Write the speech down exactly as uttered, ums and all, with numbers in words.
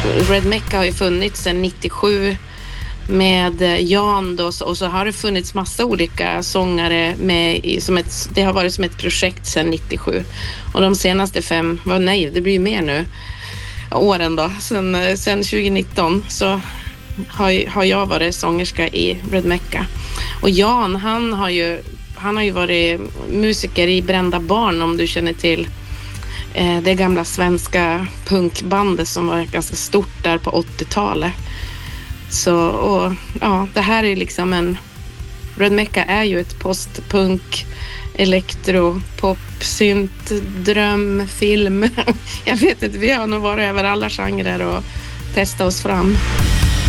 Red Mecca har ju funnits sedan nittiosju med Jan då, och så har det funnits massa olika sångare med i, som ett, det har varit som ett projekt sedan nittiosju, och de senaste fem, vad nej, det blir ju mer nu, åren då, sen, sen tjugonitton så har, har jag varit sångerska i Red Mecca. Och Jan, han har ju han har ju varit musiker i Brända barn, om du känner till eh, det gamla svenska punkbandet som var ganska stort där på åttiotalet. Så, och ja, det här är liksom en... Red Mecca är ju ett postpunk, elektro, pop, synt, dröm, film. Jag vet inte, vi har nog varit över alla genrer och testat oss fram.